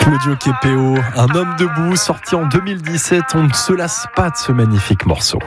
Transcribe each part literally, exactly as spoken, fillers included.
Claudio Capéo, un homme debout, sorti en deux mille dix-sept. On ne se lasse pas de ce magnifique morceau.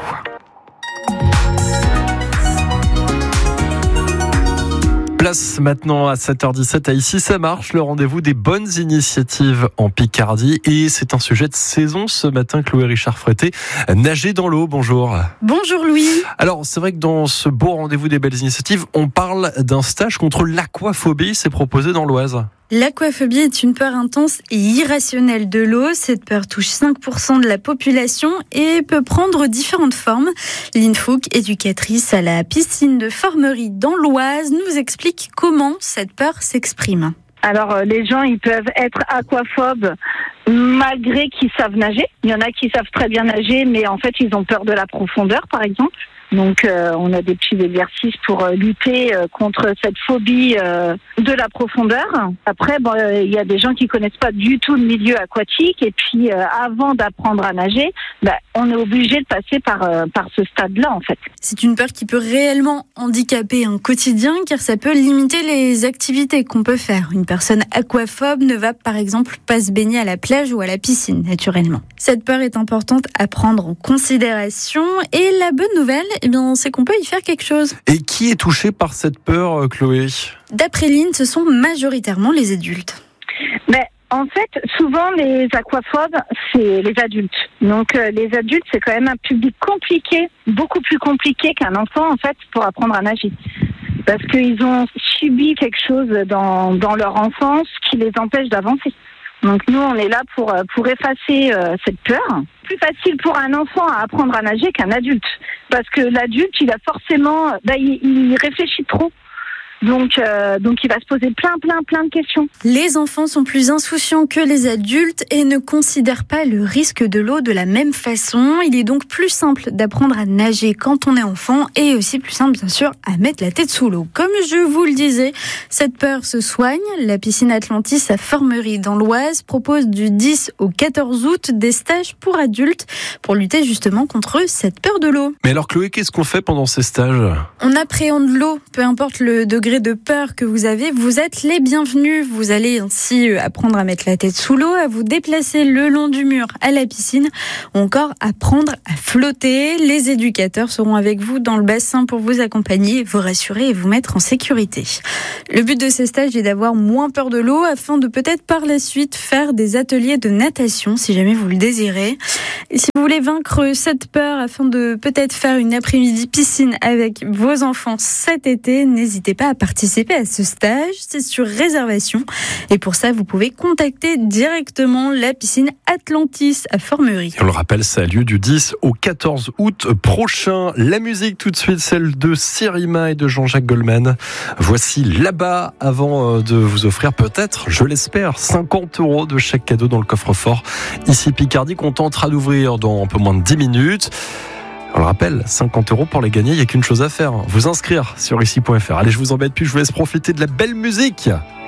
Place maintenant à sept heures dix-sept à Ici ça marche, le rendez-vous des bonnes initiatives en Picardie. Et c'est un sujet de saison ce matin, Chloé Richard Frété. Nager dans l'eau, bonjour. Bonjour Louis. Alors c'est vrai que dans ce beau rendez-vous des belles initiatives, on parle d'un stage contre l'aquaphobie, c'est proposé dans l'Oise. L'aquaphobie est une peur intense et irrationnelle de l'eau. Cette peur touche cinq pour cent de la population et peut prendre différentes formes. Lynn Fouque, éducatrice à la piscine de Formerie dans l'Oise, nous explique comment cette peur s'exprime. Alors les gens, ils peuvent être aquaphobes malgré qu'ils savent nager. Il y en a qui savent très bien nager, mais en fait ils ont peur de la profondeur, par exemple. Donc euh, on a des petits exercices pour euh, lutter euh, contre cette phobie euh, de la profondeur. Après, bon, il euh, y a des gens qui connaissent pas du tout le milieu aquatique et puis euh, avant d'apprendre à nager, bah, on est obligé de passer par euh, par ce stade-là en fait. C'est une peur qui peut réellement handicaper un quotidien car ça peut limiter les activités qu'on peut faire. Une personne aquaphobe ne va par exemple pas se baigner à la plage ou à la piscine naturellement. Cette peur est importante à prendre en considération et la bonne nouvelle, eh bien, c'est qu'on peut y faire quelque chose. Et qui est touché par cette peur, Chloé ? D'après Lynn, ce sont majoritairement les adultes. Mais en fait, souvent les aquaphobes, c'est les adultes. Donc euh, les adultes, c'est quand même un public compliqué, beaucoup plus compliqué qu'un enfant en fait pour apprendre à nager. Parce qu'ils ont subi quelque chose dans, dans leur enfance qui les empêche d'avancer. Donc nous, on est là pour pour effacer euh, cette peur. Plus facile pour un enfant à apprendre à nager qu'un adulte, parce que l'adulte, il a forcément, bah, il, il réfléchit trop. Donc, euh, donc il va se poser plein, plein, plein de questions. Les enfants sont plus insouciants que les adultes et ne considèrent pas le risque de l'eau de la même façon. Il est donc plus simple d'apprendre à nager quand on est enfant et aussi plus simple, bien sûr, à mettre la tête sous l'eau. Comme je vous le disais, cette peur se soigne. La piscine Atlantis à Formerie dans l'Oise propose du dix au quatorze août des stages pour adultes pour lutter justement contre cette peur de l'eau. Mais alors Chloé, qu'est-ce qu'on fait pendant ces stages ? On appréhende l'eau, peu importe le degré de peur que vous avez, vous êtes les bienvenus. Vous allez ainsi apprendre à mettre la tête sous l'eau, à vous déplacer le long du mur à la piscine, ou encore apprendre à flotter. Les éducateurs seront avec vous dans le bassin pour vous accompagner, vous rassurer et vous mettre en sécurité. Le but de ces stages est d'avoir moins peur de l'eau afin de peut-être par la suite faire des ateliers de natation si jamais vous le désirez. Et si vous voulez vaincre cette peur afin de peut-être faire une après-midi piscine avec vos enfants cet été, n'hésitez pas à participer à ce stage, c'est sur réservation. Et pour ça, vous pouvez contacter directement la piscine Atlantis à Formerie. On le rappelle, ça a lieu du dix au quatorze août prochain. La musique tout de suite, celle de Sirima et de Jean-Jacques Goldman. Voici Là-bas, avant de vous offrir peut-être, je l'espère, cinquante euros de chèque cadeau dans le coffre-fort. Ici Picardie, qu'on tentera d'ouvrir dans un peu moins de dix minutes. On le rappelle, cinquante euros pour les gagner, il n'y a qu'une chose à faire, vous inscrire sur ici point f r. Allez, je vous embête plus, je vous laisse profiter de la belle musique.